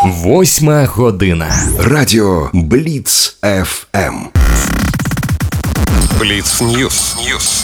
8 година. Радіо Бліц ФМ. Бліц Ньюс.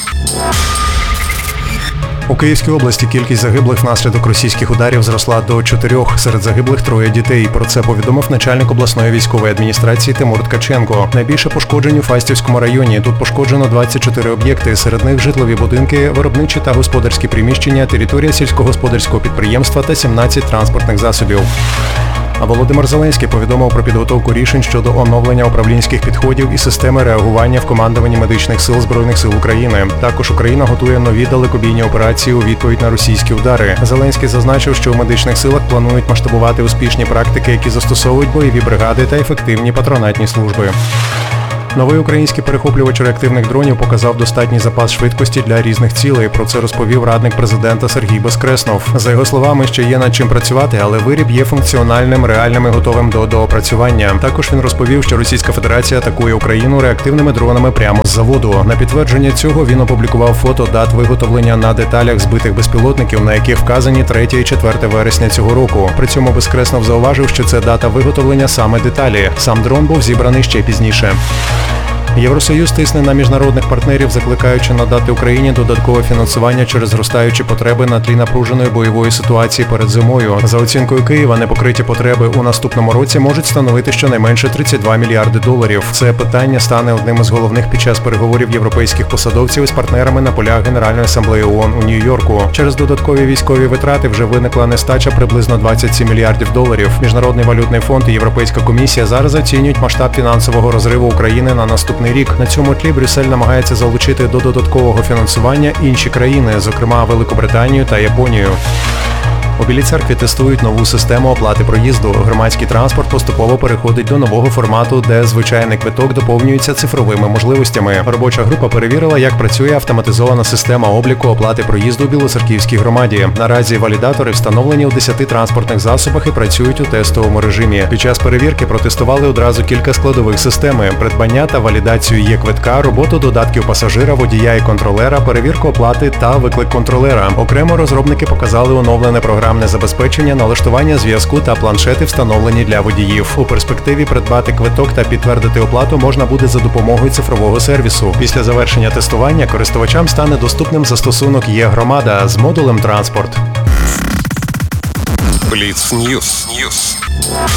У Київській області кількість загиблих внаслідок російських ударів зросла до 4. Серед загиблих 3 дітей. Про це повідомив начальник обласної військової адміністрації Тимур Ткаченко. Найбільше пошкоджень у Фастівському районі. Тут пошкоджено 24 об'єкти. Серед них житлові будинки, виробничі та господарські приміщення, територія сільськогосподарського підприємства та 17 транспортних засобів. А Володимир Зеленський повідомив про підготовку рішень щодо оновлення управлінських підходів і системи реагування в командуванні медичних сил Збройних сил України. Також Україна готує нові далекобійні операції у відповідь на російські удари. Зеленський зазначив, що у медичних силах планують масштабувати успішні практики, які застосовують бойові бригади та ефективні патронатні служби. Новий український перехоплювач реактивних дронів показав достатній запас швидкості для різних цілей. Про це розповів радник президента Сергій Безкреснов. За його словами, ще є над чим працювати, але виріб є функціональним, реальним і готовим до доопрацювання. Також він розповів, що Російська Федерація атакує Україну реактивними дронами прямо з заводу. На підтвердження цього він опублікував фото дат виготовлення на деталях збитих безпілотників, на яких вказані 3 і 4 вересня цього року. При цьому Безкреснов зауважив, що це дата виготовлення саме деталі. Сам дрон був зібраний ще пізніше. Євросоюз тисне на міжнародних партнерів, закликаючи надати Україні додаткове фінансування через зростаючі потреби на тлі напруженої бойової ситуації перед зимою. За оцінкою Києва, непокриті потреби у наступному році можуть становити щонайменше 32 мільярди доларів. Це питання стане одним із головних під час переговорів європейських посадовців із партнерами на полях Генеральної асамблеї ООН у Нью-Йорку. Через додаткові військові витрати вже виникла нестача приблизно 27 мільярдів доларів. Міжнародний валютний фонд і Європейська комісія зараз оцінюють масштаб фінансового розриву України на наступний рік. На цьому тлі Брюссель намагається залучити до додаткового фінансування інші країни, зокрема Великобританію та Японію. У Білій Церкві тестують нову систему оплати проїзду. Громадський транспорт поступово переходить до нового формату, де звичайний квиток доповнюється цифровими можливостями. Робоча група перевірила, як працює автоматизована система обліку оплати проїзду у Білоцерківській громаді. Наразі валідатори встановлені у 10 транспортних засобах і працюють у тестовому режимі. Під час перевірки протестували одразу кілька складових системи: придбання та валідацію є-квитка, роботу додатків пасажира, водія і контролера, перевірку оплати та виклик контролера. Окремо розробники показали оновлене програмне забезпечення, налаштування зв'язку та планшети, встановлені для водіїв. У перспективі придбати квиток та підтвердити оплату можна буде за допомогою цифрового сервісу. Після завершення тестування користувачам стане доступним застосунок «Є-громада» з модулем «Транспорт». Бліц Ньюс.